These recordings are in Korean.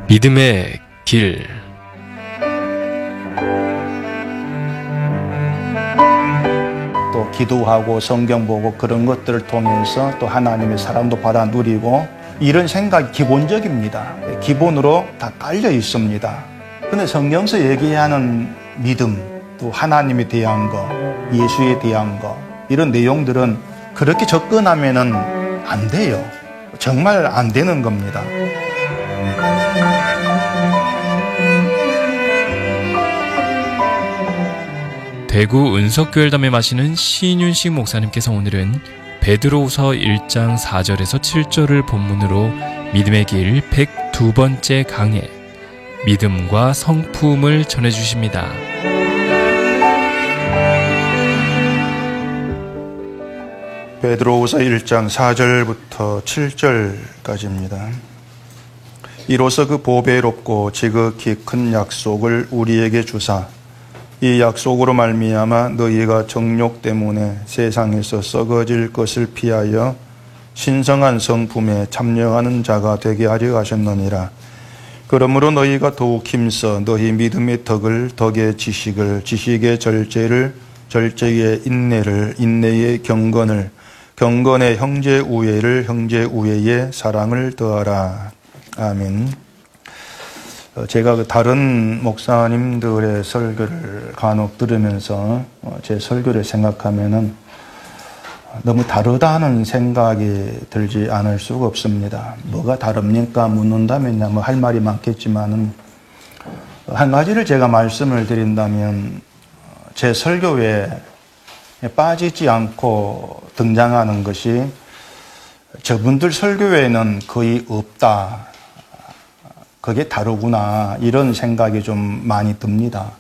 믿음의 길. 또 기도하고 성경 보고 그런 것들을 통해서 또 하나님의 사랑도 받아 누리고, 이런 생각이 기본적입니다. 기본으로 다 깔려 있습니다. 근데 성경에서 얘기하는 믿음, 또 하나님에 대한 거, 예수에 대한 거, 이런 내용들은 그렇게 접근하면은 안 돼요. 정말 안 되는 겁니다. 대구 은석교회담에 마시는 신윤식 목사님께서 오늘은 베드로후서 1장 4절에서 7절을 본문으로 믿음의 길 102번째 강해, 믿음과 성품을 전해주십니다. 베드로후서 1장 4절부터 7절까지입니다. 이로써 그 보배롭고 지극히 큰 약속을 우리에게 주사, 이 약속으로 말미암아 너희가 정욕 때문에 세상에서 썩어질 것을 피하여 신성한 성품에 참여하는 자가 되게 하려 하셨느니라. 그러므로 너희가 더욱 힘써 너희 믿음의 덕을, 덕의 지식을, 지식의 절제를, 절제의 인내를, 인내의 경건을, 경건의 형제 우애를, 형제 우애의 사랑을 더하라. 아멘. 제가 다른 목사님들의 설교를 간혹 들으면서 제 설교를 생각하면은 너무 다르다는 생각이 들지 않을 수가 없습니다. 뭐가 다릅니까? 묻는다면야 뭐 할 말이 많겠지만은, 한 가지를 제가 말씀을 드린다면, 제 설교에 빠지지 않고 등장하는 것이 저분들 설교에는 거의 없다. 그게 다르구나, 이런 생각이 좀 많이 듭니다.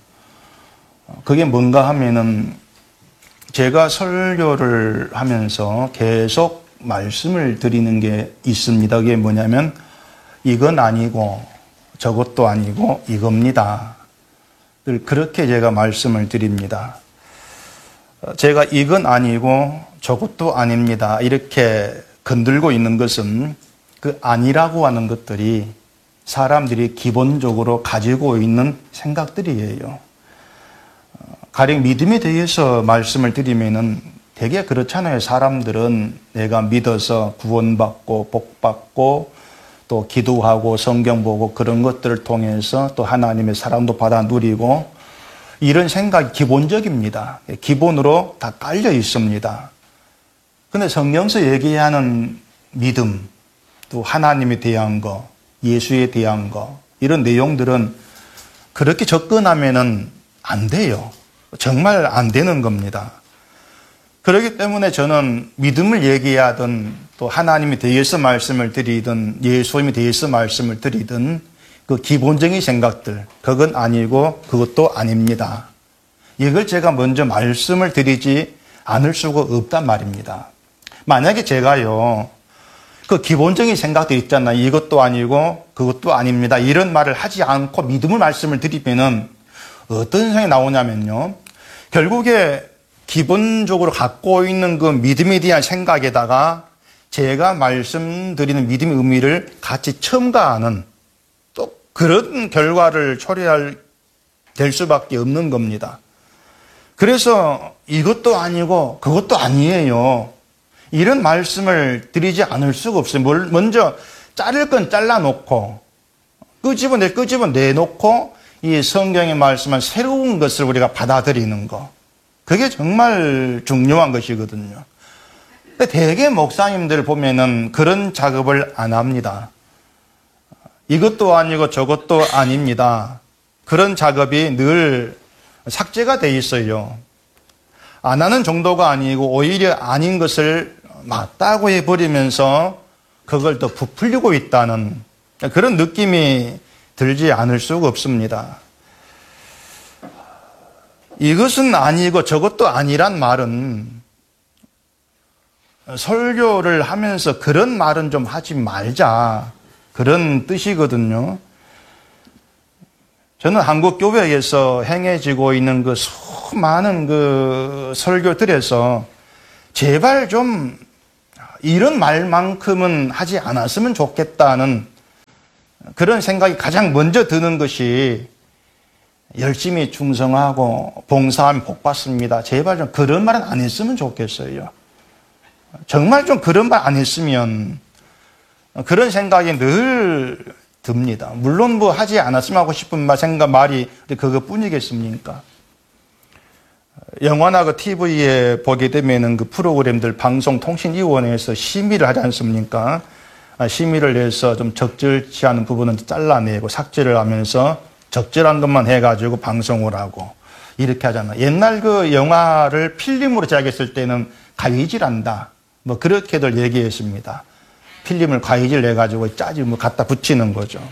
그게 뭔가 하면은, 제가 설교를 하면서 계속 말씀을 드리는 게 있습니다. 그게 뭐냐면, 이건 아니고 저것도 아니고 이겁니다. 그렇게 제가 말씀을 드립니다. 제가 이건 아니고 저것도 아닙니다, 이렇게 건들고 있는 것은 그 아니라고 하는 것들이 사람들이 기본적으로 가지고 있는 생각들이에요. 가령 믿음에 대해서 말씀을 드리면은 되게 그렇잖아요. 사람들은 내가 믿어서 구원받고 복받고 또 기도하고 성경 보고 그런 것들을 통해서 또 하나님의 사랑도 받아 누리고, 이런 생각이 기본적입니다. 기본으로 다 깔려 있습니다. 근데 성경에서 얘기하는 믿음, 또 하나님에 대한 거, 예수에 대한 거, 이런 내용들은 그렇게 접근하면은 안 돼요. 정말 안 되는 겁니다. 그렇기 때문에 저는 믿음을 얘기하든 또 하나님에 대해서 말씀을 드리든 예수님에 대해서 말씀을 드리든 그 기본적인 생각들, 그건 아니고 그것도 아닙니다. 이걸 제가 먼저 말씀을 드리지 않을 수가 없단 말입니다. 만약에 제가요, 그 기본적인 생각들 있잖아요. 이것도 아니고 그것도 아닙니다, 이런 말을 하지 않고 믿음을 말씀을 드리면은 어떤 생각이 나오냐면요, 결국에 기본적으로 갖고 있는 그 믿음에 대한 생각에다가 제가 말씀드리는 믿음의 의미를 같이 첨가하는 또 그런 결과를 초래할 될 수밖에 없는 겁니다. 그래서 이것도 아니고 그것도 아니에요, 이런 말씀을 드리지 않을 수가 없어요. 먼저 자를 건 잘라놓고 끄집어내놓고 이 성경에 말씀한 새로운 것을 우리가 받아들이는 거, 그게 정말 중요한 것이거든요. 근데 대개 목사님들 보면은 그런 작업을 안 합니다. 이것도 아니고 저것도 아닙니다, 그런 작업이 늘 삭제가 돼 있어요. 안 하는 정도가 아니고 오히려 아닌 것을 맞다고 해버리면서 그걸 더 부풀리고 있다는 그런 느낌이 들지 않을 수가 없습니다. 이것은 아니고 저것도 아니란 말은, 설교를 하면서 그런 말은 좀 하지 말자, 그런 뜻이거든요. 저는 한국 교회에서 행해지고 있는 그 수많은 그 설교들에서 제발 좀 이런 말만큼은 하지 않았으면 좋겠다는 그런 생각이 가장 먼저 드는 것이 열심히 충성하고 봉사하면 복 받습니다. 제발 좀 그런 말은 안 했으면 좋겠어요. 정말 좀 그런 말 안 했으면 그런 생각이 늘 듭니다. 물론 뭐 하지 않았으면 하고 싶은 말이 그것뿐이겠습니까? 영화나 그 TV에 보게 되면은 그 프로그램들 방송통신위원회에서 심의를 하지 않습니까? 심의를 해서 좀 적절치 않은 부분은 잘라내고 삭제를 하면서 적절한 것만 해가지고 방송을 하고 이렇게 하잖아요. 옛날 그 영화를 필름으로 제작했을 때는 가위질한다. 뭐 그렇게들 얘기했습니다. 필름을 가위질 내가지고 짜지 뭐 갖다 붙이는 거죠.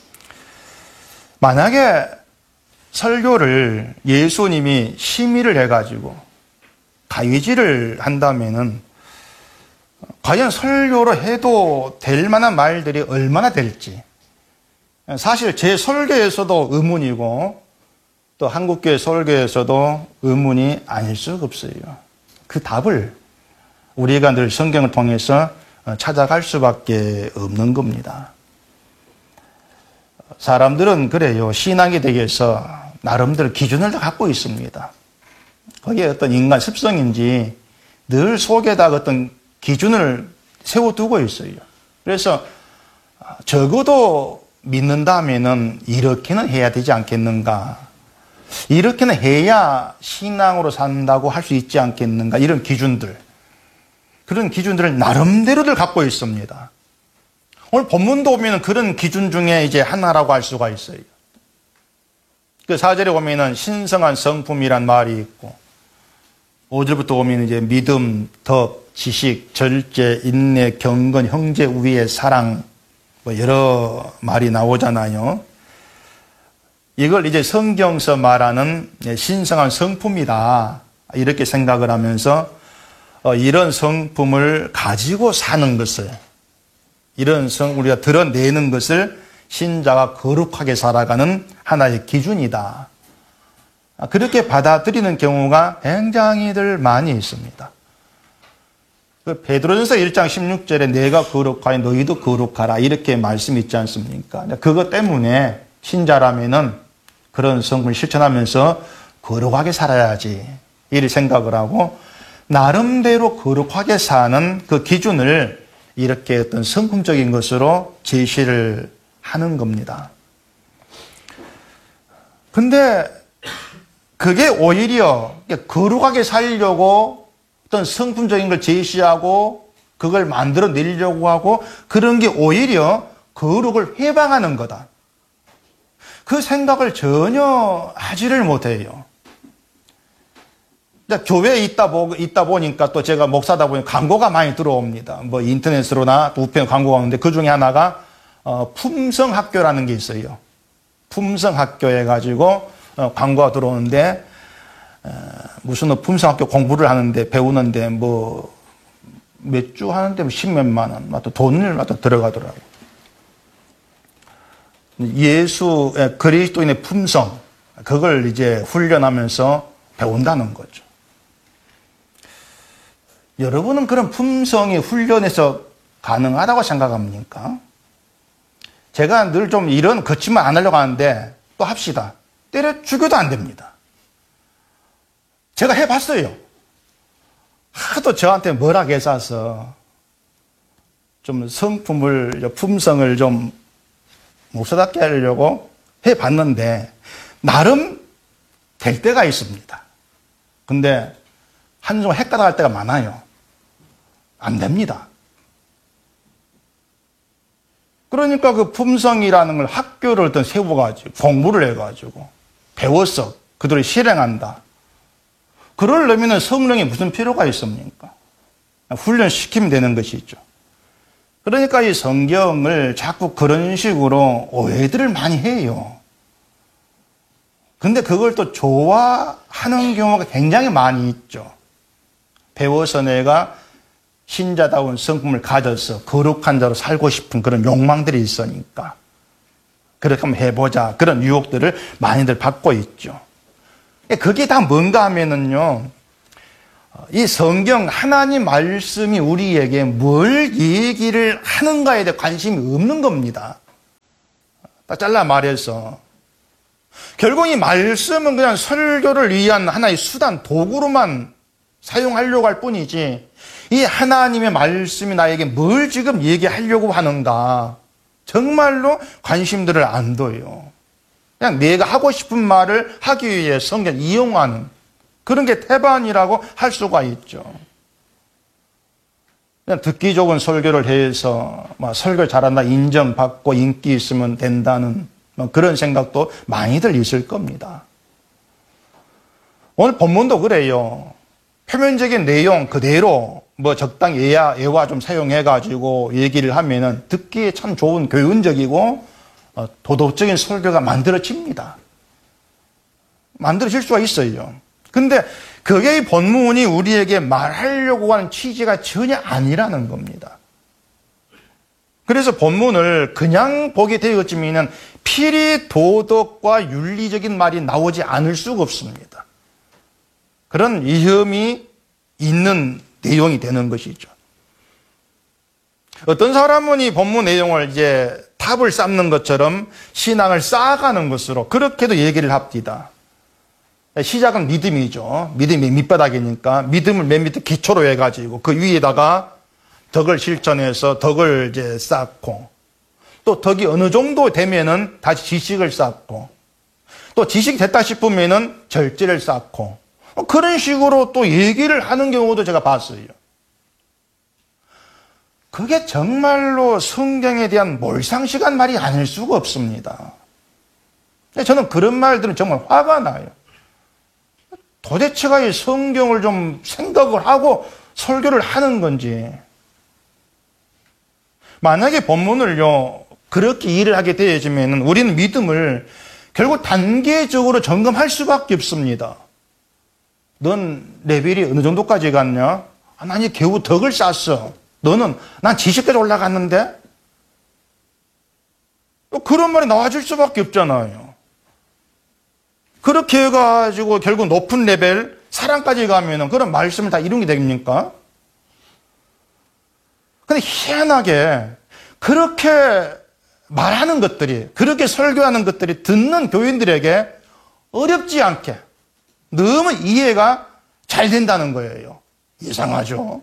만약에 설교를 예수님이 심의를 해가지고 가위질을 한다면은 과연 설교로 해도 될 만한 말들이 얼마나 될지. 사실 제 설교에서도 의문이고 또 한국교회 설교에서도 의문이 아닐 수가 없어요. 그 답을 우리가 늘 성경을 통해서 찾아갈 수밖에 없는 겁니다. 사람들은 그래요. 신앙에 대해서 나름대로 기준을 다 갖고 있습니다. 그게 어떤 인간 습성인지 늘 속에다 어떤 기준을 세워두고 있어요. 그래서 적어도 믿는다면은 이렇게는 해야 되지 않겠는가. 이렇게는 해야 신앙으로 산다고 할 수 있지 않겠는가. 이런 기준들. 그런 기준들을 나름대로들 갖고 있습니다. 오늘 본문도 보면 그런 기준 중에 이제 하나라고 할 수가 있어요. 그 4절에 보면은 신성한 성품이란 말이 있고 5절부터 보면 이제 믿음, 덕, 지식, 절제, 인내, 경건, 형제 우애의 사랑 뭐 여러 말이 나오잖아요. 이걸 이제 성경서 말하는 신성한 성품이다. 이렇게 생각을 하면서 이런 성품을 가지고 사는 것을 이런 우리가 드러내는 것을 신자가 거룩하게 살아가는 하나의 기준이다. 그렇게 받아들이는 경우가 굉장히들 많이 있습니다. 그 베드로전서 1장 16절에 내가 거룩하여 너희도 거룩하라 이렇게 말씀이 있지 않습니까? 그것 때문에 신자라면은 그런 성품을 실천하면서 거룩하게 살아야지 이렇게 생각을 하고 나름대로 거룩하게 사는 그 기준을 이렇게 어떤 성품적인 것으로 제시를 하는 겁니다. 근데 그게 오히려 거룩하게 살려고 어떤 성품적인 걸 제시하고 그걸 만들어내려고 하고 그런 게 오히려 거룩을 해방하는 거다. 그 생각을 전혀 하지를 못해요. 교회에 있다 보니까 또 제가 목사다 보니까 광고가 많이 들어옵니다. 뭐 인터넷으로나 우편 광고가 오는데 그 중에 하나가 품성학교라는 게 있어요. 품성학교 해가지고 광고가 들어오는데 무슨 품성학교 공부를 하는데 배우는데 뭐 몇 주 하는데 뭐 10몇만 원, 또 돈을 또 들어가더라고요. 예수의 그리스도인의 품성 그걸 이제 훈련하면서 배운다는 거죠. 여러분은 그런 품성이 훈련해서 가능하다고 생각합니까? 제가 늘 좀 이런 거치만 안 하려고 하는데 또 합시다. 때려 죽여도 안 됩니다. 제가 해봤어요. 하도 저한테 뭐라 해서 좀 품성을 좀 목사답게 하려고 해봤는데 나름 될 때가 있습니다. 근데 한순간 헷갈아갈 때가 많아요. 안 됩니다. 그러니까 그 품성이라는 걸 학교를 어떤 세워가지고 공부를 해가지고 배워서 그들을 실행한다. 그러려면 성령이 무슨 필요가 있습니까? 훈련시키면 되는 것이죠. 그러니까 이 성경을 자꾸 그런 식으로 오해들을 많이 해요. 근데 그걸 또 좋아하는 경우가 굉장히 많이 있죠. 배워서 내가 신자다운 성품을 가져서 거룩한 자로 살고 싶은 그런 욕망들이 있으니까 그렇게 한번 해보자. 그런 유혹들을 많이들 받고 있죠. 그게 다 뭔가 하면은요, 이 성경 하나님 말씀이 우리에게 뭘 얘기를 하는가에 대해 관심이 없는 겁니다. 딱 잘라 말해서. 결국 이 말씀은 그냥 설교를 위한 하나의 수단, 도구로만 사용하려고 할 뿐이지, 이 하나님의 말씀이 나에게 뭘 지금 얘기하려고 하는가, 정말로 관심들을 안 둬요. 그냥 내가 하고 싶은 말을 하기 위해 성경을 이용하는 그런 게 태반이라고 할 수가 있죠. 그냥 듣기 좋은 설교를 해서 설교 잘한다 인정받고 인기 있으면 된다는 그런 생각도 많이들 있을 겁니다. 오늘 본문도 그래요. 표면적인 내용 그대로 적당히 예와 좀 사용해가지고 얘기를 하면은 듣기에 참 좋은 교훈적이고 도덕적인 설교가 만들어집니다. 만들어질 수가 있어요. 근데 그게 이 본문이 우리에게 말하려고 하는 취지가 전혀 아니라는 겁니다. 그래서 본문을 그냥 보게 되었지만 필히 도덕과 윤리적인 말이 나오지 않을 수가 없습니다. 그런 위험이 있는 내용이 되는 것이죠. 어떤 사람은 이 본문 내용을 이제 탑을 쌓는 것처럼 신앙을 쌓아가는 것으로 그렇게도 얘기를 합니다. 시작은 믿음이죠. 믿음이 밑바닥이니까 믿음을 맨 밑에 기초로 해가지고 그 위에다가 덕을 실천해서 덕을 이제 쌓고, 또 덕이 어느 정도 되면은 다시 지식을 쌓고, 또 지식이 됐다 싶으면은 절제를 쌓고, 그런 식으로 또 얘기를 하는 경우도 제가 봤어요. 그게 정말로 성경에 대한 몰상식한 말이 아닐 수가 없습니다. 저는 그런 말들은 정말 화가 나요. 도대체가 이 성경을 좀 생각을 하고 설교를 하는 건지. 만약에 본문을요, 그렇게 일을 하게 되어지면 우리는 믿음을 결국 단계적으로 점검할 수밖에 없습니다. 넌 레벨이 어느 정도까지 갔냐? 난 이제 겨우 덕을 쌓았어. 너는 난 지식까지 올라갔는데? 그런 말이 나와줄 수밖에 없잖아요. 그렇게 해가지고 결국 높은 레벨, 사랑까지 가면은 그런 말씀을 다 이룬 게 됩니까? 근데 희한하게 그렇게 말하는 것들이, 그렇게 설교하는 것들이 듣는 교인들에게 어렵지 않게 너무 이해가 잘 된다는 거예요. 이상하죠?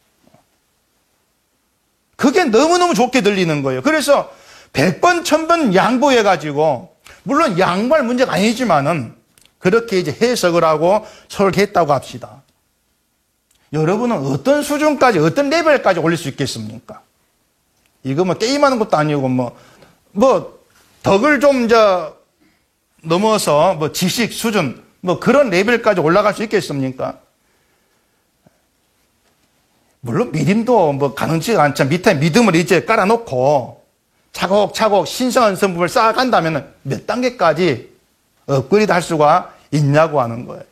그게 너무너무 좋게 들리는 거예요. 그래서 100번, 1000번 양보해가지고, 물론 양보할 문제가 아니지만은, 그렇게 이제 해석을 하고 설계했다고 합시다. 여러분은 어떤 수준까지, 어떤 레벨까지 올릴 수 있겠습니까? 이거 게임하는 것도 아니고, 덕을 좀 넘어서, 지식 수준, 그런 레벨까지 올라갈 수 있겠습니까? 물론 믿음도 가능치가 않죠. 밑에 믿음을 이제 깔아놓고 차곡차곡 신성한 성품을 쌓아간다면 몇 단계까지 업그레이드 할 수가 있냐고 하는 거예요.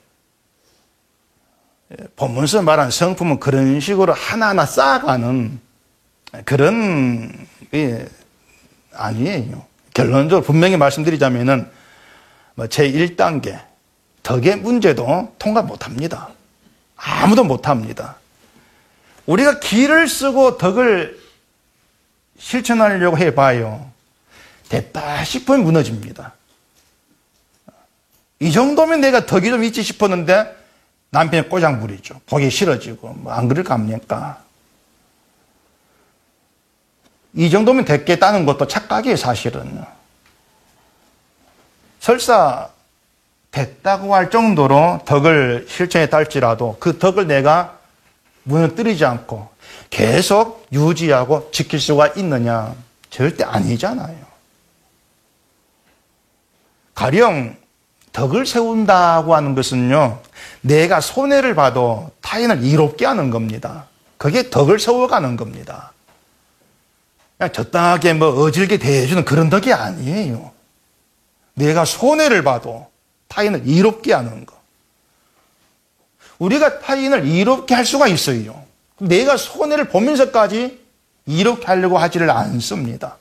본문에서 말하는 성품은 그런 식으로 하나하나 쌓아가는 그런 게 아니에요. 결론적으로 분명히 말씀드리자면은 제1단계 덕의 문제도 통과 못합니다. 아무도 못합니다. 우리가 기를 쓰고 덕을 실천하려고 해봐요. 됐다 싶으면 무너집니다. 이 정도면 내가 덕이 좀 있지 싶었는데 남편이 꼬장 부리죠. 보기 싫어지고 안 그럴 거 아닙니까? 이 정도면 됐겠다는 것도 착각이에요, 사실은. 설사 됐다고 할 정도로 덕을 실천했다 할지라도 그 덕을 내가 무너뜨리지 않고 계속 유지하고 지킬 수가 있느냐? 절대 아니잖아요. 가령 덕을 세운다고 하는 것은요, 내가 손해를 봐도 타인을 이롭게 하는 겁니다. 그게 덕을 세워가는 겁니다. 그냥 적당하게 어질게 대해주는 그런 덕이 아니에요. 내가 손해를 봐도 타인을 이롭게 하는 거. 우리가 타인을 이롭게 할 수가 있어요. 내가 손해를 보면서까지 이롭게 하려고 하지를 않습니다.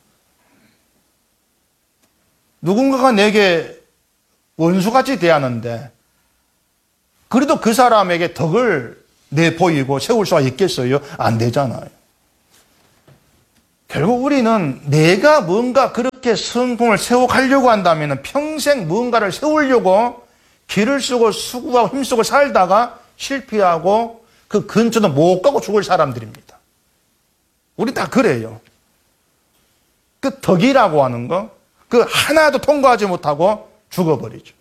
누군가가 내게 원수같이 대하는데 그래도 그 사람에게 덕을 내보이고 세울 수가 있겠어요? 안 되잖아요. 결국 우리는 내가 뭔가 그렇게 성품을 세워가려고 한다면 평생 뭔가를 세우려고 길을 쓰고 수고하고 힘쓰고 살다가 실패하고 그 근처도 못 가고 죽을 사람들입니다. 우리 다 그래요. 그 덕이라고 하는 거, 그 하나도 통과하지 못하고 죽어버리죠.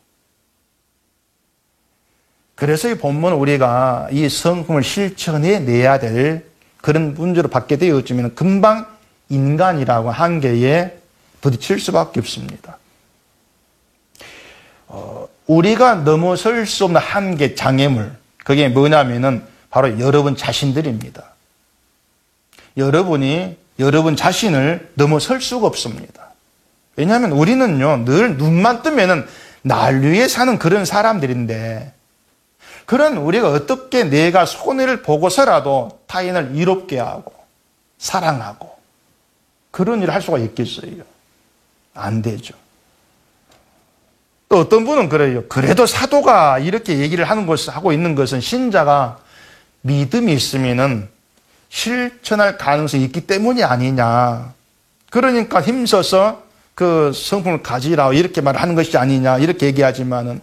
그래서 이 본문은 우리가 이 성품을 실천해 내야 될 그런 문제로 받게 되어지면 금방 인간이라고 한계에 부딪힐 수밖에 없습니다. 우리가 넘어설 수 없는 한계, 장애물, 그게 뭐냐면은 바로 여러분 자신들입니다. 여러분이 여러분 자신을 넘어설 수가 없습니다. 왜냐하면 우리는요, 늘 눈만 뜨면은 날 위해 사는 그런 사람들인데, 그런 우리가 어떻게 내가 손해를 보고서라도 타인을 이롭게 하고, 사랑하고, 그런 일을 할 수가 있겠어요? 안 되죠. 또 어떤 분은 그래요. 그래도 사도가 이렇게 얘기를 하고 있는 것은 신자가 믿음이 있으면은 실천할 가능성이 있기 때문이 아니냐. 그러니까 힘써서 그 성품을 가지라 이렇게 말하는 것이 아니냐 이렇게 얘기하지만은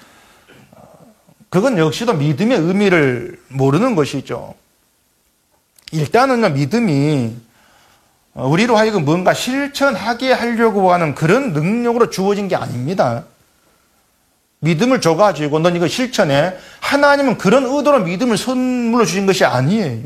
그건 역시도 믿음의 의미를 모르는 것이죠. 일단은 믿음이 우리로 하여금 뭔가 실천하게 하려고 하는 그런 능력으로 주어진 게 아닙니다. 믿음을 줘가지고 넌 이거 실천해. 하나님은 그런 의도로 믿음을 선물로 주신 것이 아니에요.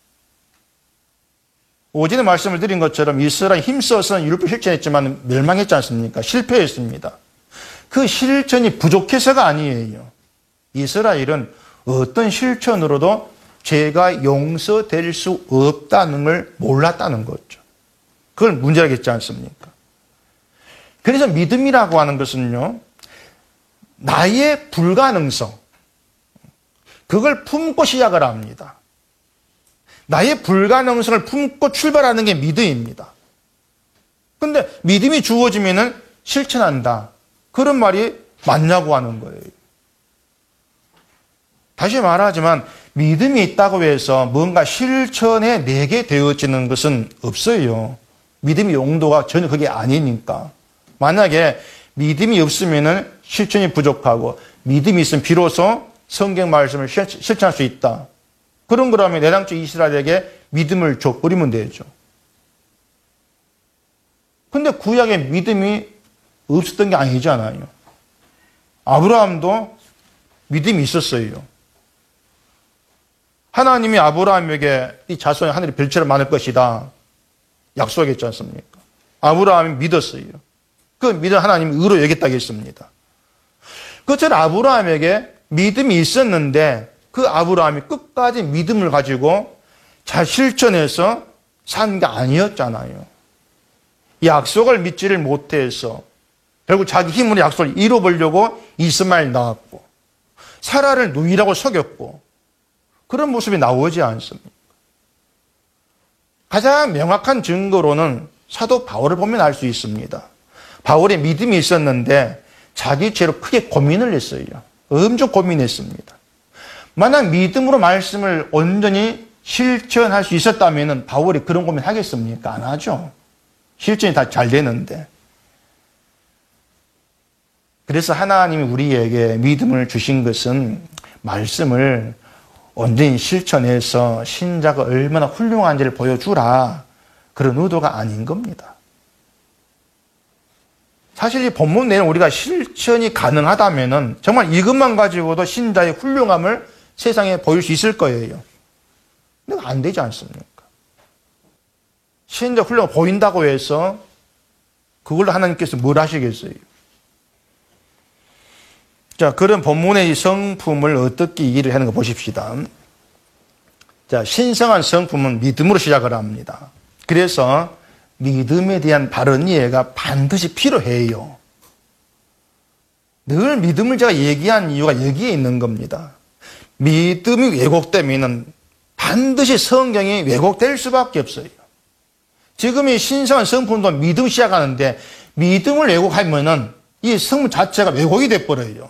오전에 말씀을 드린 것처럼 이스라엘이 힘써서 율법 실천했지만 멸망했지 않습니까? 실패했습니다. 그 실천이 부족해서가 아니에요. 이스라엘은 어떤 실천으로도 죄가 용서될 수 없다는 걸 몰랐다는 거죠. 그걸 문제라겠지 않습니까? 그래서 믿음이라고 하는 것은요, 나의 불가능성, 그걸 품고 시작을 합니다. 나의 불가능성을 품고 출발하는 게 믿음입니다. 근데 믿음이 주어지면은 실천한다. 그런 말이 맞냐고 하는 거예요. 다시 말하지만 믿음이 있다고 해서 뭔가 실천해 내게 되어지는 것은 없어요. 믿음의 용도가 전혀 그게 아니니까. 만약에 믿음이 없으면은 실천이 부족하고 믿음이 있으면 비로소 성경 말씀을 실천할 수 있다. 그런 거라면 내당초 이스라엘에게 믿음을 줘버리면 되죠. 근데 구약에 믿음이 없었던 게 아니잖아요. 아브라함도 믿음이 있었어요. 하나님이 아브라함에게 이 자손이 하늘의 별처럼 많을 것이다. 약속했지 않습니까? 아브라함이 믿었어요. 그 믿음 하나님이 의로 여겼다고 했습니다. 그처럼 아브라함에게 믿음이 있었는데 그 아브라함이 끝까지 믿음을 가지고 잘 실천해서 산 게 아니었잖아요. 약속을 믿지를 못해서 결국 자기 힘으로 약속을 이뤄보려고 이스마엘 낳았고 사라를 누이라고 속였고 그런 모습이 나오지 않습니까? 가장 명확한 증거로는 사도 바울을 보면 알 수 있습니다. 바울의 믿음이 있었는데 자기 죄로 크게 고민을 했어요. 엄청 고민했습니다. 만약 믿음으로 말씀을 온전히 실천할 수 있었다면 바울이 그런 고민 하겠습니까? 안 하죠. 실천이 다 잘 되는데. 그래서 하나님이 우리에게 믿음을 주신 것은 말씀을 온전히 실천해서 신자가 얼마나 훌륭한지를 보여주라. 그런 의도가 아닌 겁니다. 사실 이 본문 내용 우리가 실천이 가능하다면 정말 이것만 가지고도 신자의 훌륭함을 세상에 보일 수 있을 거예요. 근데 안 되지 않습니까? 신자 훌륭함 보인다고 해서 그걸로 하나님께서 뭘 하시겠어요? 자, 그런 본문의 이 성품을 어떻게 이해를 하는 거 보십시다. 자, 신성한 성품은 믿음으로 시작을 합니다. 그래서 믿음에 대한 바른 이해가 반드시 필요해요. 늘 믿음을 제가 얘기한 이유가 여기에 있는 겁니다. 믿음이 왜곡되면 반드시 성경이 왜곡될 수밖에 없어요. 지금 이 신성한 성품도 믿음 시작하는데 믿음을 왜곡하면은 이 성품 자체가 왜곡이 돼버려요.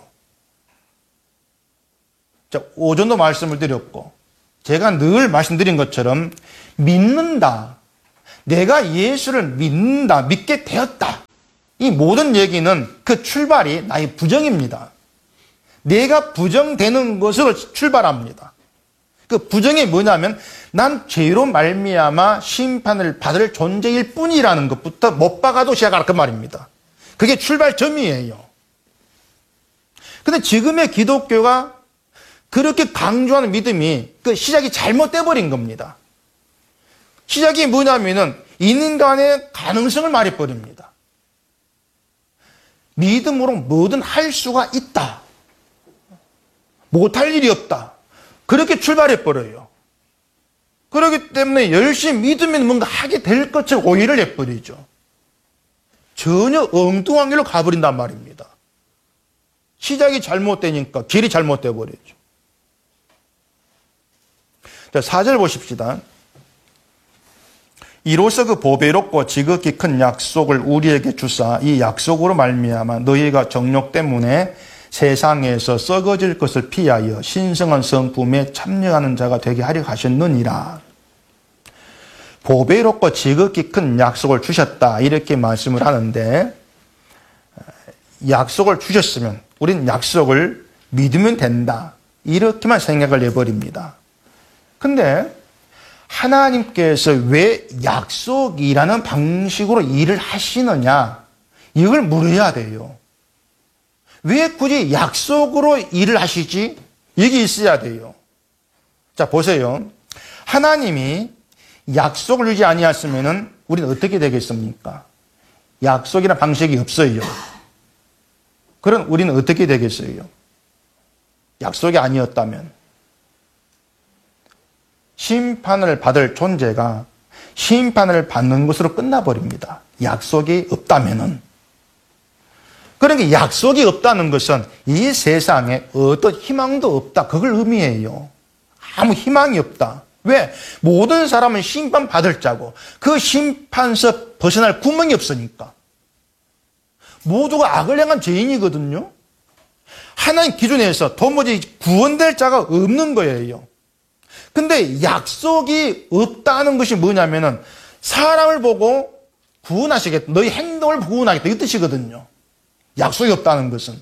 자, 오전도 말씀을 드렸고 제가 늘 말씀드린 것처럼 믿는다. 내가 예수를 믿는다, 믿게 되었다. 이 모든 얘기는 그 출발이 나의 부정입니다. 내가 부정되는 것으로 출발합니다. 그 부정이 뭐냐면 난 죄로 말미암아 심판을 받을 존재일 뿐이라는 것부터 못 박아도 시작할 그 말입니다. 그게 출발점이에요. 근데 지금의 기독교가 그렇게 강조하는 믿음이 그 시작이 잘못돼 버린 겁니다. 시작이 뭐냐면은 인간의 가능성을 말해버립니다. 믿음으로 뭐든 할 수가 있다. 못할 일이 없다. 그렇게 출발해버려요. 그렇기 때문에 열심히 믿으면 뭔가 하게 될 것처럼 오해를 해버리죠. 전혀 엉뚱한 길로 가버린단 말입니다. 시작이 잘못되니까 길이 잘못돼 버리죠. 자, 4절 보십시다. 이로써 그 보배롭고 지극히 큰 약속을 우리에게 주사 이 약속으로 말미암아 너희가 정욕 때문에 세상에서 썩어질 것을 피하여 신성한 성품에 참여하는 자가 되게 하려 하셨느니라. 보배롭고 지극히 큰 약속을 주셨다 이렇게 말씀을 하는데, 약속을 주셨으면 우리는 약속을 믿으면 된다 이렇게만 생각을 해버립니다. 근데 하나님께서 왜 약속이라는 방식으로 일을 하시느냐, 이걸 물어야 돼요. 왜 굳이 약속으로 일을 하시지? 이게 있어야 돼요. 자, 보세요. 하나님이 약속을 주지 아니했으면 우리는 어떻게 되겠습니까? 약속이라는 방식이 없어요. 그럼 우리는 어떻게 되겠어요? 약속이 아니었다면 심판을 받을 존재가 심판을 받는 것으로 끝나버립니다. 약속이 없다면은. 그러니까 약속이 없다는 것은 이 세상에 어떤 희망도 없다. 그걸 의미해요. 아무 희망이 없다. 왜? 모든 사람은 심판받을 자고 그 심판서 벗어날 구멍이 없으니까. 모두가 악을 행한 죄인이거든요. 하나님 기준에서 도무지 구원될 자가 없는 거예요. 근데 약속이 없다는 것이 뭐냐면은 사람을 보고 구원하시겠다. 너희 행동을 구원하겠다. 이 뜻이거든요. 약속이 없다는 것은.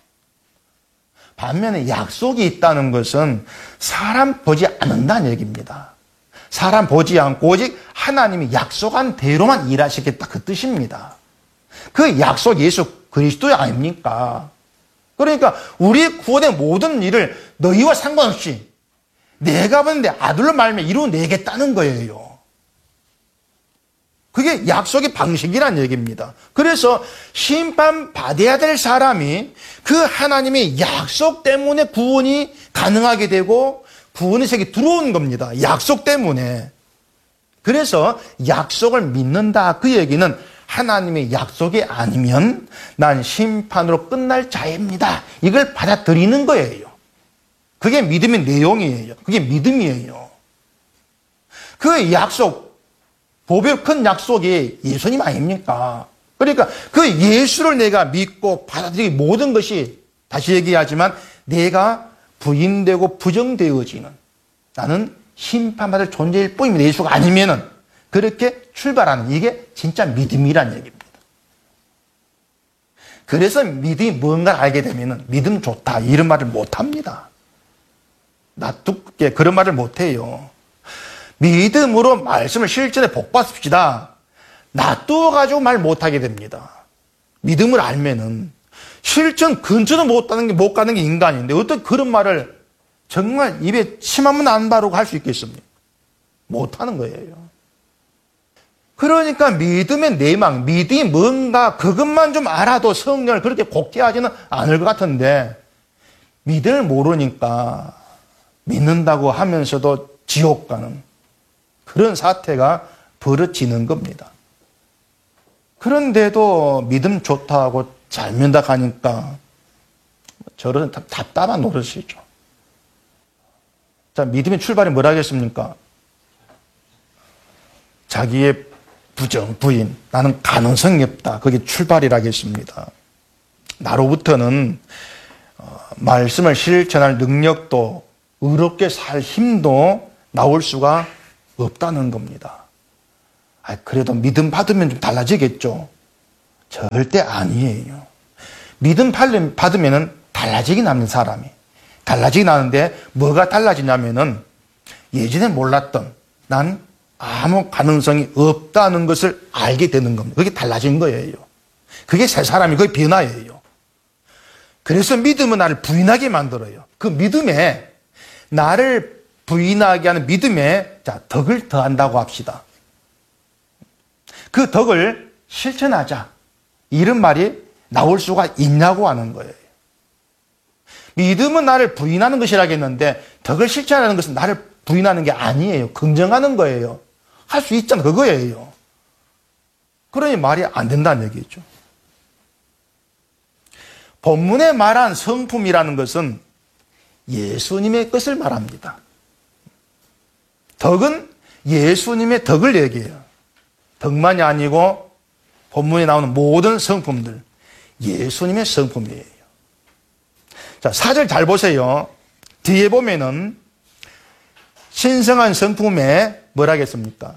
반면에 약속이 있다는 것은 사람 보지 않는다는 얘기입니다. 사람 보지 않고 오직 하나님이 약속한 대로만 일하시겠다. 그 뜻입니다. 그 약속 예수 그리스도 아닙니까? 그러니까 우리 구원의 모든 일을 너희와 상관없이 내가 보는데 아들로 말미암아 이루어내겠다는 거예요. 그게 약속의 방식이란 얘기입니다. 그래서 심판받아야 될 사람이 그 하나님의 약속 때문에 구원이 가능하게 되고 구원의 세계에 들어온 겁니다. 약속 때문에. 그래서 약속을 믿는다. 그 얘기는 하나님의 약속이 아니면 난 심판으로 끝날 자입니다. 이걸 받아들이는 거예요. 그게 믿음의 내용이에요. 그게 믿음이에요. 그 약속, 보배로 큰 약속이 예수님 아닙니까? 그러니까 그 예수를 내가 믿고 받아들이기 모든 것이, 다시 얘기하지만 내가 부인되고 부정되어지는, 나는 심판받을 존재일 뿐입니다. 예수가 아니면은 그렇게 출발하는, 이게 진짜 믿음이란 얘기입니다. 그래서 믿음이 뭔가를 알게 되면은 믿음 좋다 이런 말을 못합니다. 놔두게 그런 말을 못해요. 믿음으로 말씀을 실전에 복받습시다. 놔두어가지고 말 못하게 됩니다. 믿음을 알면은 실전 근처도 못 가는 게 인간인데 어떻게 그런 말을 정말 입에 침 한 번 안 바르고 할 수 있겠습니까? 못하는 거예요. 그러니까 믿음의 내망, 믿음이 뭔가 그것만 좀 알아도 성령을 그렇게 곡해하지는 않을 것 같은데, 믿음을 모르니까 믿는다고 하면서도 지옥 가는 그런 사태가 벌어지는 겁니다. 그런데도 믿음 좋다고 잘 믿다 가니까 저런 답답한 노릇이죠. 자, 믿음의 출발이 뭐라 하겠습니까? 자기의 부인, 나는 가능성이 없다. 그게 출발이라겠습니다. 나로부터는 말씀을 실천할 능력도, 의롭게 살 힘도 나올 수가 없다는 겁니다. 그래도 믿음 받으면 좀 달라지겠죠. 절대 아니에요. 믿음 받으면은 달라지긴 합니다, 사람이. 달라지긴 하는데 뭐가 달라지냐면은 예전에 몰랐던 난 아무 가능성이 없다는 것을 알게 되는 겁니다. 그게 달라진 거예요. 그게 새 사람이 그게 변화예요. 그래서 믿음은 나를 부인하게 만들어요. 그 믿음에 나를 부인하게 하는 믿음에 덕을 더한다고 합시다. 그 덕을 실천하자. 이런 말이 나올 수가 있냐고 하는 거예요. 믿음은 나를 부인하는 것이라겠는데 덕을 실천하는 것은 나를 부인하는 게 아니에요. 긍정하는 거예요. 할 수 있잖아. 그거예요. 그러니 말이 안 된다는 얘기죠. 본문에 말한 성품이라는 것은 예수님의 것을 말합니다. 덕은 예수님의 덕을 얘기해요. 덕만이 아니고 본문에 나오는 모든 성품들 예수님의 성품이에요. 자, 4절 잘 보세요. 뒤에 보면은 신성한 성품에 뭐라겠습니까?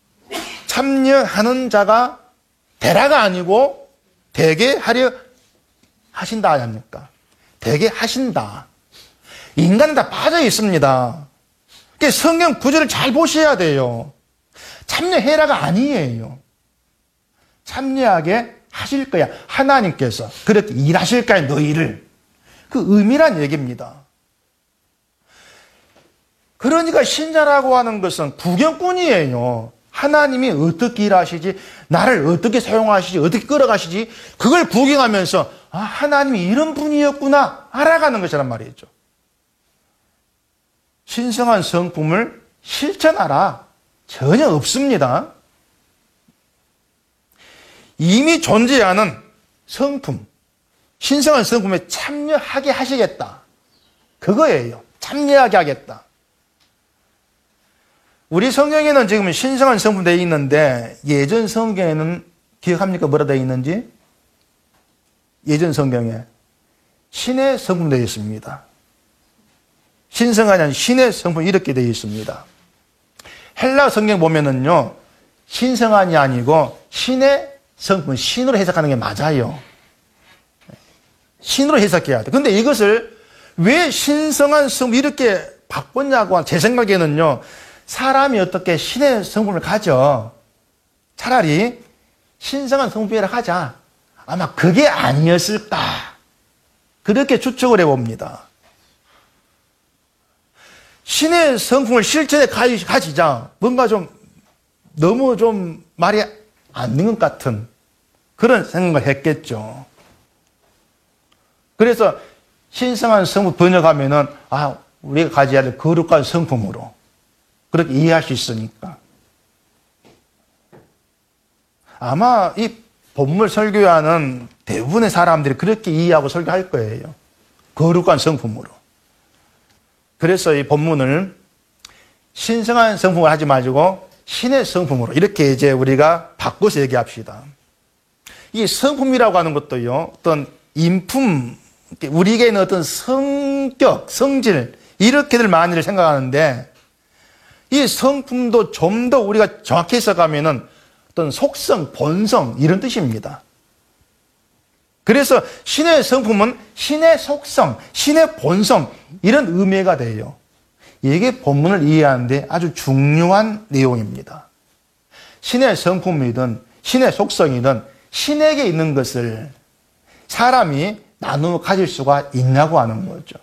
참여하는 자가 되라가 아니고 되게 하려 하신다 아닙니까? 되게 하신다. 인간은 다 빠져 있습니다. 그러니까 성경 구절을 잘 보셔야 돼요. 참여해라가 아니에요. 참여하게 하실 거야. 하나님께서 그렇게 일하실 거야, 너희를. 그 의미란 얘기입니다. 그러니까 신자라고 하는 것은 구경꾼이에요. 하나님이 어떻게 일하시지, 나를 어떻게 사용하시지, 어떻게 끌어가시지, 그걸 구경하면서 하나님이 이런 분이었구나 알아가는 것이란 말이죠. 신성한 성품을 실천하라. 전혀 없습니다. 이미 존재하는 성품, 신성한 성품에 참여하게 하시겠다. 그거예요. 참여하게 하겠다. 우리 성경에는 지금 신성한 성품 되어 있는데 예전 성경에는 기억합니까? 뭐라 되어 있는지? 예전 성경에 신의 성품 되어 있습니다. 신성하지 않은 신의 성품 이렇게 되어 있습니다. 헬라 성경 보면은요, 신성한이 아니고 신의 성품, 신으로 해석하는 게 맞아요. 신으로 해석해야 돼. 근데 이것을 왜 신성한 성품 이렇게 바꿨냐고 제 생각에는요, 사람이 어떻게 신의 성품을 가져? 차라리 신성한 성품이라 하자. 아마 그게 아니었을까? 그렇게 추측을 해봅니다. 신의 성품을 실천에 가지자. 뭔가 좀 너무 좀 말이 안 되는 것 같은 그런 생각을 했겠죠. 그래서 신성한 성품 번역하면은 우리가 가져야 될 거룩한 성품으로 그렇게 이해할 수 있으니까. 아마 이 본문 설교하는 대부분의 사람들이 그렇게 이해하고 설교할 거예요. 거룩한 성품으로. 그래서 이 본문을 신성한 성품을 하지 말고 신의 성품으로 이렇게 이제 우리가 바꿔서 얘기합시다. 이 성품이라고 하는 것도요, 어떤 인품, 우리에게는 어떤 성격, 성질, 이렇게들 많이들 생각하는데 이 성품도 좀 더 우리가 정확히 해석하면은 어떤 속성, 본성, 이런 뜻입니다. 그래서 신의 성품은 신의 속성, 신의 본성, 이런 의미가 돼요. 이게 본문을 이해하는데 아주 중요한 내용입니다. 신의 성품이든 신의 속성이든 신에게 있는 것을 사람이 나누어 가질 수가 있냐고 하는 거죠.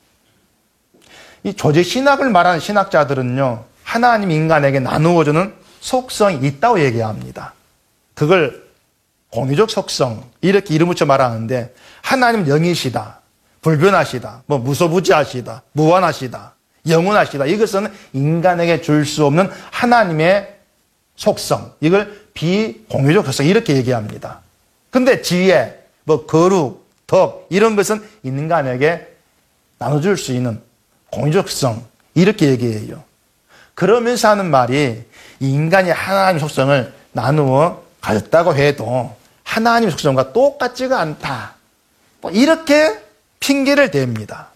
이 조직신학을 말하는 신학자들은요, 하나님 인간에게 나누어주는 속성이 있다고 얘기합니다. 그걸 공유적 속성, 이렇게 이름 붙여 말하는데, 하나님은 영이시다, 불변하시다, 무소부지하시다, 무한하시다, 영원하시다. 이것은 인간에게 줄 수 없는 하나님의 속성, 이걸 비공유적 속성, 이렇게 얘기합니다. 근데 지혜, 거룩, 덕, 이런 것은 인간에게 나눠줄 수 있는 공유적 속성, 이렇게 얘기해요. 그러면서 하는 말이 인간이 하나님의 속성을 나누어 가졌다고 해도 하나님의 속성과 똑같지가 않다. 이렇게 핑계를 댑니다.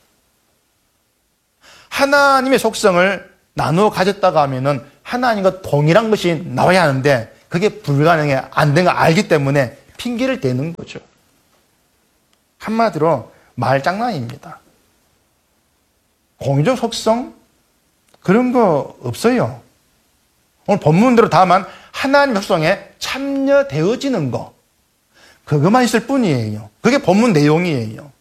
하나님의 속성을 나누어 가졌다고 하면은 하나님과 동일한 것이 나와야 하는데 그게 불가능해 안 된 거 알기 때문에 핑계를 대는 거죠. 한마디로 말장난입니다. 공의적 속성 그런 거 없어요. 오늘 본문대로 다만 하나님 속성에 참여되어지는 거 그것만 있을 뿐이에요. 그게 본문 내용이에요.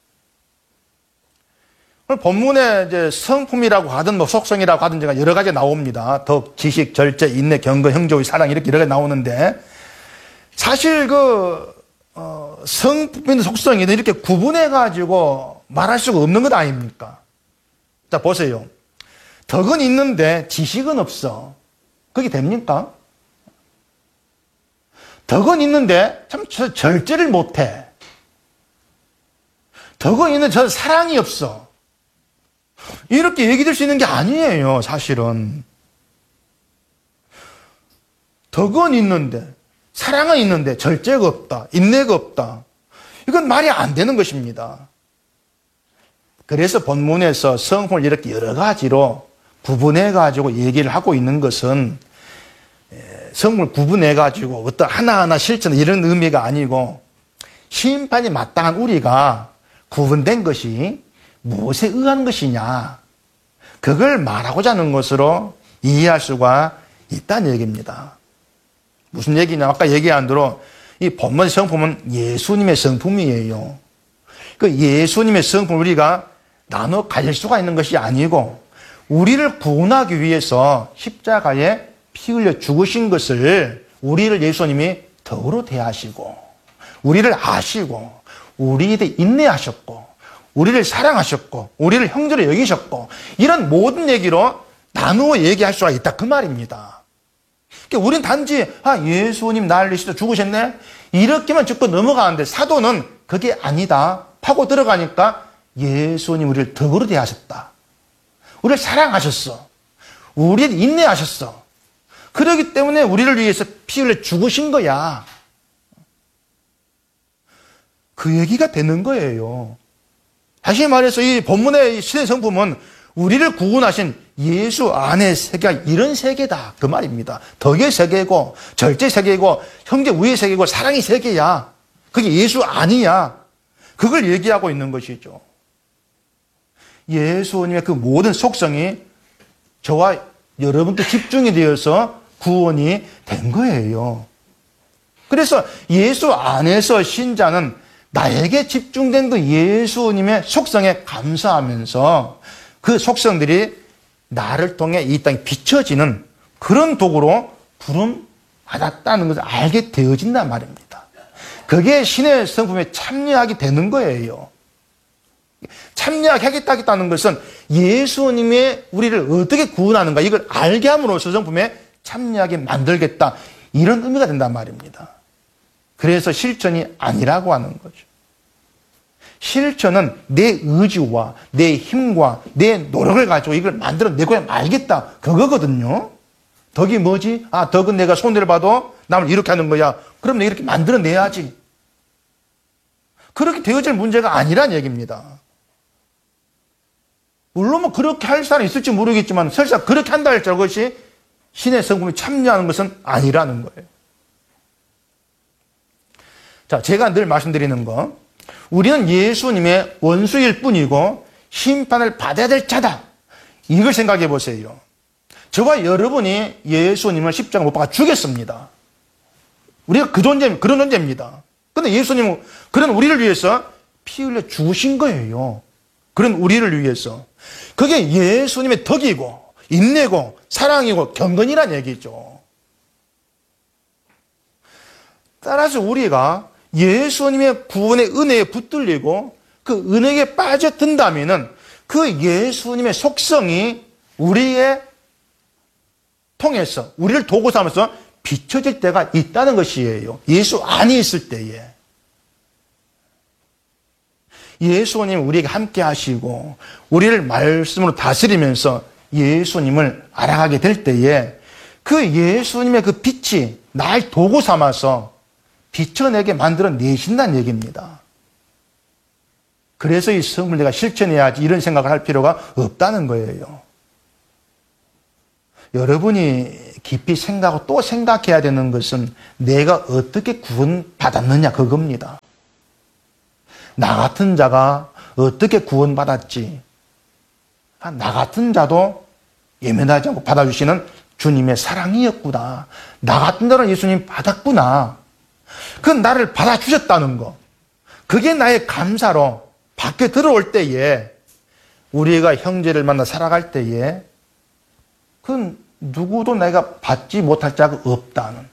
오늘 본문에 이제 성품이라고 하든 뭐 속성이라고 하든 제가 여러 가지 나옵니다. 덕, 지식, 절제, 인내, 경건, 형제의 사랑 이렇게 여러 가지 나오는데 사실 성품이든 속성이든 이렇게 구분해 가지고 말할 수가 없는 것 아닙니까? 자 보세요. 덕은 있는데 지식은 없어. 그게 됩니까? 덕은 있는데 참 절제를 못해. 덕은 있는데 저 사랑이 없어. 이렇게 얘기될 수 있는 게 아니에요, 사실은. 덕은 있는데, 사랑은 있는데, 절제가 없다, 인내가 없다. 이건 말이 안 되는 것입니다. 그래서 본문에서 성품을 이렇게 여러 가지로 구분해가지고 얘기를 하고 있는 것은 성품을 구분해가지고 어떤 하나하나 실천 이런 의미가 아니고 심판이 마땅한 우리가 구분된 것이 무엇에 의한 것이냐 그걸 말하고자 하는 것으로 이해할 수가 있다는 얘기입니다. 무슨 얘기냐? 아까 얘기한 대로 이 본문 성품은 예수님의 성품이에요. 그 예수님의 성품을 우리가 나눠 가질 수가 있는 것이 아니고 우리를 구원하기 위해서 십자가에 피 흘려 죽으신 것을 우리를 예수님이 덕으로 대하시고 우리를 아시고 우리에 대해 인내하셨고 우리를 사랑하셨고 우리를 형제로 여기셨고 이런 모든 얘기로 나누어 얘기할 수가 있다 그 말입니다. 그러니까 우리는 단지 예수님 나를 위해서 죽으셨네 이렇게만 듣고 넘어가는데 사도는 그게 아니다. 파고 들어가니까 예수님 우리를 덕으로 대하셨다. 우리를 사랑하셨어. 우리를 인내하셨어. 그렇기 때문에 우리를 위해서 피 흘려 죽으신 거야. 그 얘기가 되는 거예요. 다시 말해서 이 본문의 신의 성품은 우리를 구원하신 예수 안의 세계가 이런 세계다. 그 말입니다. 덕의 세계고 절제 세계고 형제 우애 세계고 사랑의 세계야. 그게 예수 안이야. 그걸 얘기하고 있는 것이죠. 예수님의 그 모든 속성이 저와 여러분께 집중이 되어서 구원이 된 거예요. 그래서 예수 안에서 신자는 나에게 집중된 그 예수님의 속성에 감사하면서 그 속성들이 나를 통해 이 땅에 비춰지는 그런 도구로 부름 받았다는 것을 알게 되어진단 말입니다. 그게 신의 성품에 참여하게 되는 거예요. 참여하겠다는 것은 예수님이 우리를 어떻게 구원하는가 이걸 알게 함으로써 성품에 참여하게 만들겠다 이런 의미가 된단 말입니다. 그래서 실천이 아니라고 하는 거죠. 실천은 내 의지와 내 힘과 내 노력을 가지고 이걸 만들어내고야 말겠다 그거거든요. 덕이 뭐지? 덕은 내가 손해를 봐도 남을 이렇게 하는 거야. 그럼 내가 이렇게 만들어내야지. 그렇게 되어질 문제가 아니란 얘기입니다. 물론 뭐 그렇게 할 사람이 있을지 모르겠지만 설사 그렇게 한다 할지라도 그것이 신의 성품에 참여하는 것은 아니라는 거예요. 자, 제가 늘 말씀드리는 거 우리는 예수님의 원수일 뿐이고 심판을 받아야 될 자다. 이걸 생각해 보세요. 저와 여러분이 예수님을 십자가 못 박아 죽였습니다. 우리가 그런 존재입니다. 그런데 예수님은 그런 우리를 위해서 피 흘려 죽으신 거예요. 그런 우리를 위해서. 그게 예수님의 덕이고 인내고 사랑이고 경건이란 얘기죠. 따라서 우리가 예수님의 구원의 은혜에 붙들리고 그 은혜에 빠져든다면은 그 예수님의 속성이 우리의 통해서 우리를 도구 삼아서 비춰질 때가 있다는 것이에요. 예수 안에 있을 때에. 예수님 우리에게 함께 하시고 우리를 말씀으로 다스리면서 예수님을 알아가게 될 때에 그 예수님의 그 빛이 날 도구 삼아서 비춰내게 만들어내신다는 얘기입니다. 그래서 이 성을 내가 실천해야지 이런 생각을 할 필요가 없다는 거예요. 여러분이 깊이 생각하고 또 생각해야 되는 것은 내가 어떻게 구원받았느냐 그겁니다. 나 같은 자가 어떻게 구원받았지? 나 같은 자도 예면하지 않고 받아주시는 주님의 사랑이었구나. 나 같은 자를 예수님 받았구나. 그 나를 받아주셨다는 거. 그게 나의 감사로 밖에 들어올 때에 우리가 형제를 만나 살아갈 때에 그건 누구도 내가 받지 못할 자가 없다는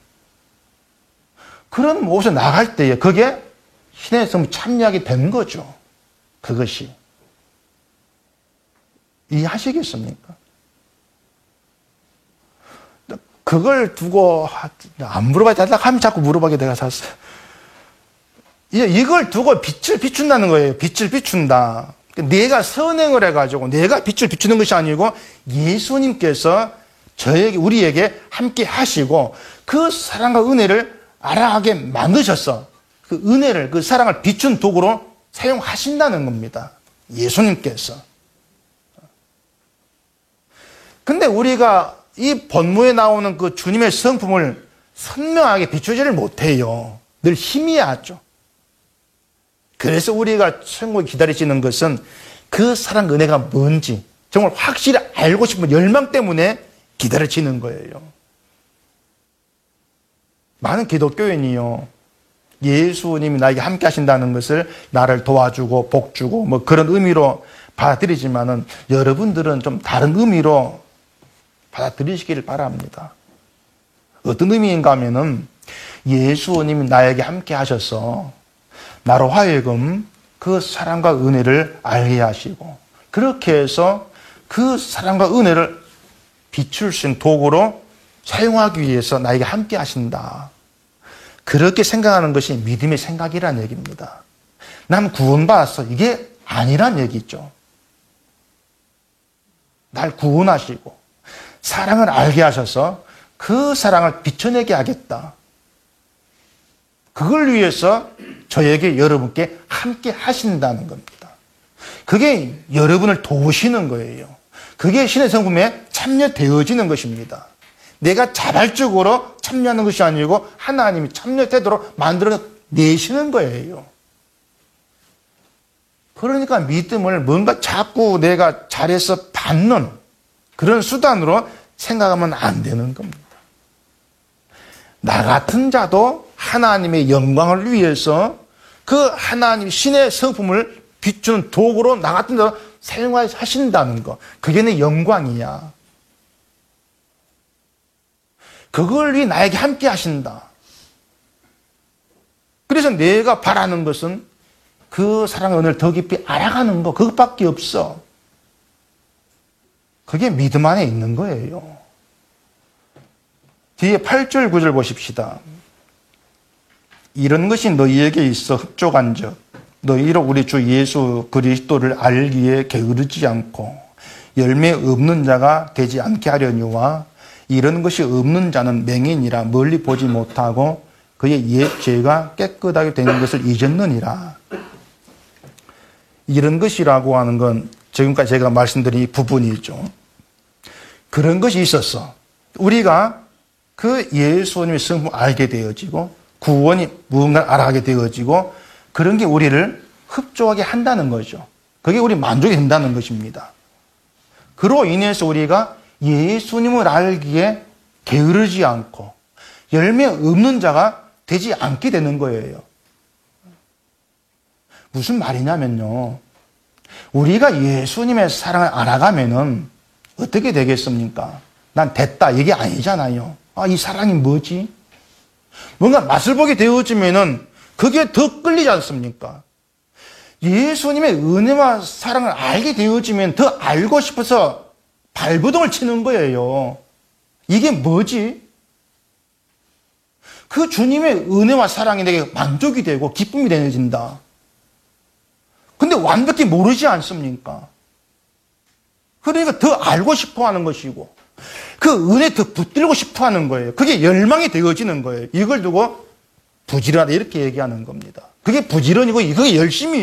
그런 모습에 나갈 때에 그게 신의 성품이 참여하게 된 거죠. 그것이. 이해하시겠습니까? 그걸 두고 안 물어봐야 된다 하면 자꾸 물어보게 내가 샀어요. 이걸 두고 빛을 비춘다는 거예요. 빛을 비춘다. 내가 선행을 해가지고 내가 빛을 비추는 것이 아니고 예수님께서 저에게 우리에게 함께 하시고 그 사랑과 은혜를 알아가게 만드셔서 그 은혜를 그 사랑을 비춘 도구로 사용하신다는 겁니다. 예수님께서. 근데 우리가 이 본문에 나오는 그 주님의 성품을 선명하게 비추지를 못해요. 늘 희미하죠. 그래서 우리가 천국에 기다리시는 것은 그 사랑 은혜가 뭔지 정말 확실히 알고 싶은 열망 때문에 기다려지는 거예요. 많은 기독교인이요. 예수님이 나에게 함께 하신다는 것을 나를 도와주고 복주고 뭐 그런 의미로 받아들이지만은 여러분들은 좀 다른 의미로 받아들이시기를 바랍니다. 어떤 의미인가 하면은 예수님이 나에게 함께 하셔서 나로 하여금 그 사랑과 은혜를 알게 하시고 그렇게 해서 그 사랑과 은혜를 비출 수 있는 도구로 사용하기 위해서 나에게 함께 하신다. 그렇게 생각하는 것이 믿음의 생각이라는 얘기입니다. 난 구원받았어. 이게 아니란 얘기죠. 날 구원하시고 사랑을 알게 하셔서 그 사랑을 비춰내게 하겠다. 그걸 위해서 저에게 여러분께 함께 하신다는 겁니다. 그게 여러분을 도우시는 거예요. 그게 신의 성품에 참여되어지는 것입니다. 내가 자발적으로 참여하는 것이 아니고 하나님이 참여되도록 만들어내시는 거예요. 그러니까 믿음을 뭔가 자꾸 내가 잘해서 받는 그런 수단으로 생각하면 안 되는 겁니다. 나 같은 자도 하나님의 영광을 위해서 그 하나님 신의 성품을 비추는 도구로 나 같은 자도 사용하신다는 거. 그게 내 영광이야. 그걸 위해 나에게 함께 하신다. 그래서 내가 바라는 것은 그 사랑의 은혜를 더 깊이 알아가는 거. 그것밖에 없어. 그게 믿음 안에 있는 거예요. 뒤에 8절 9절 보십시다. 이런 것이 너희에게 있어 흡족한 적 너희로 우리 주 예수 그리스도를 알기에 게으르지 않고 열매 없는 자가 되지 않게 하려니와 이런 것이 없는 자는 맹인이라 멀리 보지 못하고 그의 옛 죄가 깨끗하게 되는 것을 잊었느니라. 이런 것이라고 하는 건 지금까지 제가 말씀드린 이 부분이죠. 그런 것이 있었어. 우리가 그 예수님의 성품을 알게 되어지고 구원이 무언가를 알아가게 되어지고 그런 게 우리를 흡족하게 한다는 거죠. 그게 우리 만족이 된다는 것입니다. 그로 인해서 우리가 예수님을 알기에 게으르지 않고 열매 없는 자가 되지 않게 되는 거예요. 무슨 말이냐면요. 우리가 예수님의 사랑을 알아가면은 어떻게 되겠습니까? 난 됐다. 이게 아니잖아요. 이 사랑이 뭐지? 뭔가 맛을 보게 되어지면은 그게 더 끌리지 않습니까? 예수님의 은혜와 사랑을 알게 되어지면 더 알고 싶어서 발버둥을 치는 거예요. 이게 뭐지? 그 주님의 은혜와 사랑이 내게 만족이 되고 기쁨이 되어진다. 근데 완벽히 모르지 않습니까? 그러니까 더 알고 싶어 하는 것이고 그 은혜 더 붙들고 싶어 하는 거예요. 그게 열망이 되어지는 거예요. 이걸 두고 부지런하다 이렇게 얘기하는 겁니다. 그게 부지런이고 그게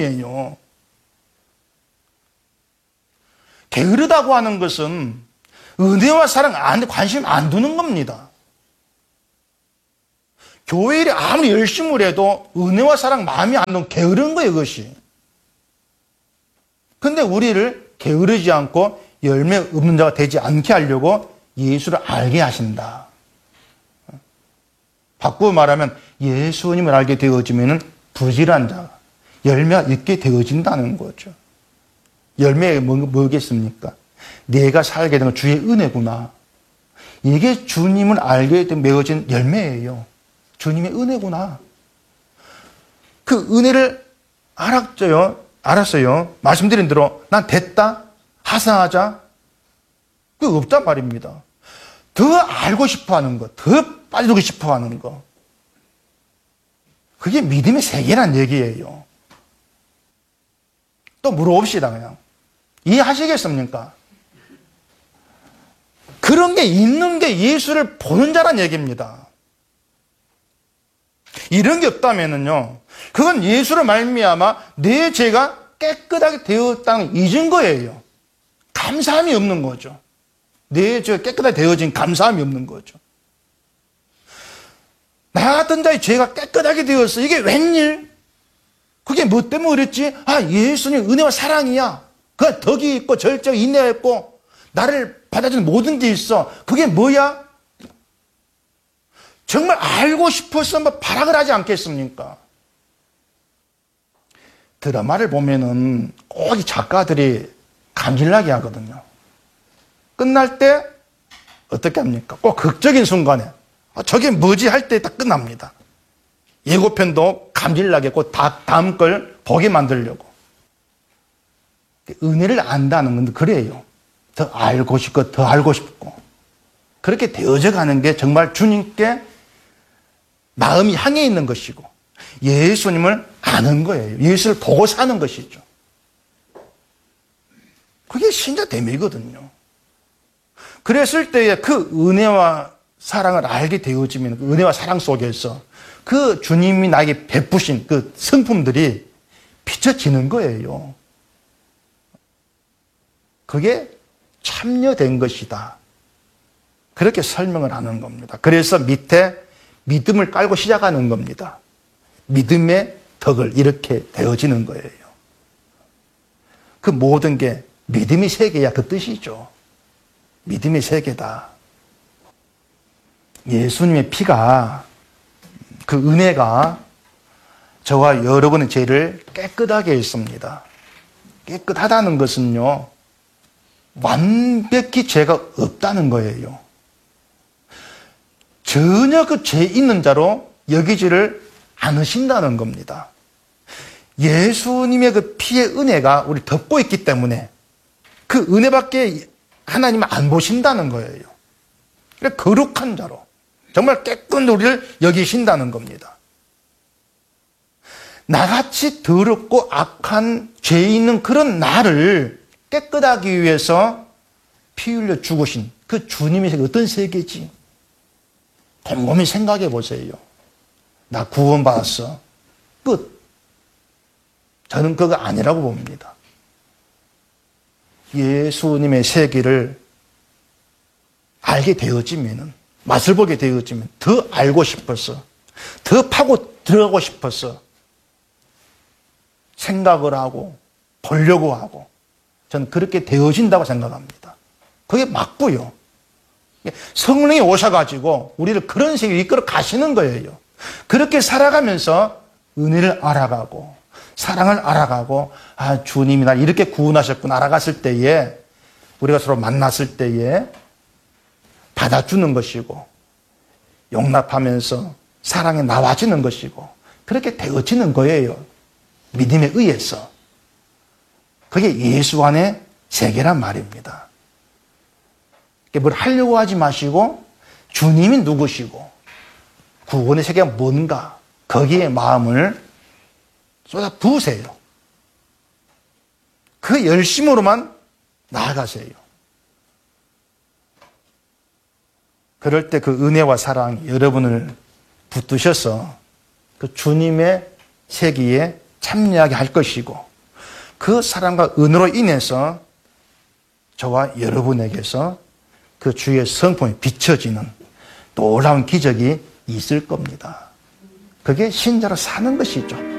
열심이에요. 게으르다고 하는 것은 은혜와 사랑 관심 안 두는 겁니다. 교회 일에 아무리 열심을 해도 은혜와 사랑 마음이 안 드는 게으른 거예요, 그것이. 근데 우리를 게으르지 않고 열매 없는 자가 되지 않게 하려고 예수를 알게 하신다. 바꾸어 말하면 예수님을 알게 되어지면 부지런한 자가 열매가 있게 되어진다는 거죠. 열매가 뭐겠습니까? 내가 살게 되는 주의 은혜구나. 이게 주님을 알게 되 맺어진 열매예요. 주님의 은혜구나. 그 은혜를 알았어요. 말씀드린 대로 난 됐다. 하사하자. 그거 없단 말입니다. 더 알고 싶어 하는 것, 더 빠지고 싶어 하는 것. 그게 믿음의 세계란 얘기예요. 또 물어봅시다, 그냥. 이해하시겠습니까? 그런 게 있는 게 예수를 보는 자란 얘기입니다. 이런 게 없다면요, 그건 예수를 말미암아 내 죄가 깨끗하게 되었다는 이 증거예요. 감사함이 없는 거죠. 내 죄가 깨끗하게 되어진 감사함이 없는 거죠. 나 같은 자의 죄가 깨끗하게 되었어. 이게 웬일? 그게 뭐 때문에 그랬지? 예수님 은혜와 사랑이야. 그 덕이 있고 절적 인내가 있고 나를 받아주는 모든 게 있어. 그게 뭐야? 정말 알고 싶어서 발악을 하지 않겠습니까? 드라마를 보면은 꼭 이 작가들이 감질나게 하거든요. 끝날 때 어떻게 합니까? 꼭 극적인 순간에 저게 뭐지 할 때 딱 끝납니다. 예고편도 감질나게 꼭 다음 걸 보게 만들려고. 은혜를 안다는 건 그래요. 더 알고 싶고 더 알고 싶고 그렇게 되어져 가는 게 정말 주님께 마음이 향해 있는 것이고 예수님을 아는 거예요. 예수를 보고 사는 것이죠. 그게 신자 됨이거든요. 그랬을 때에 그 은혜와 사랑을 알게 되어지면 그 은혜와 사랑 속에서 그 주님이 나에게 베푸신 그 성품들이 비춰지는 거예요. 그게 참여된 것이다. 그렇게 설명을 하는 겁니다. 그래서 밑에 믿음을 깔고 시작하는 겁니다. 믿음의 덕을 이렇게 되어지는 거예요. 그 모든 게 믿음의 세계야 그 뜻이죠. 믿음의 세계다. 예수님의 피가 그 은혜가 저와 여러분의 죄를 깨끗하게 했습니다. 깨끗하다는 것은요, 완벽히 죄가 없다는 거예요. 전혀 그 죄 있는 자로 여기지를 않으신다는 겁니다. 예수님의 그 피의 은혜가 우리 덮고 있기 때문에 그 은혜밖에 하나님은 안 보신다는 거예요. 그러니까 거룩한 자로 정말 깨끗한 우리를 여기신다는 겁니다. 나같이 더럽고 악한 죄 있는 그런 나를 깨끗하기 위해서 피 흘려 죽으신 그 주님의 세계 어떤 세계지? 곰곰이 생각해 보세요. 나 구원받았어. 끝. 저는 그거 아니라고 봅니다. 예수님의 세계를 알게 되어지면은, 맛을 보게 되어지면 더 알고 싶어서, 더 파고 들어가고 싶어서 생각을 하고 보려고 하고 저는 그렇게 되어진다고 생각합니다. 그게 맞고요. 성령이 오셔가지고 우리를 그런 세계로 이끌어 가시는 거예요. 그렇게 살아가면서 은혜를 알아가고 사랑을 알아가고 주님이 날 이렇게 구원하셨구나 알아갔을 때에 우리가 서로 만났을 때에 받아주는 것이고 용납하면서 사랑에 나와지는 것이고 그렇게 되어지는 거예요. 믿음에 의해서. 그게 예수 안의 세계란 말입니다. 뭘 하려고 하지 마시고 주님이 누구시고 구원의 세계가 뭔가 거기에 마음을 쏟아 부으세요. 그 열심으로만 나아가세요. 그럴 때 그 은혜와 사랑이 여러분을 붙드셔서 그 주님의 세계에 참여하게 할 것이고 그 사랑과 은혜로 인해서 저와 여러분에게서 그 주의 성품이 비춰지는 놀라운 기적이 있을 겁니다. 그게 신자로 사는 것이죠.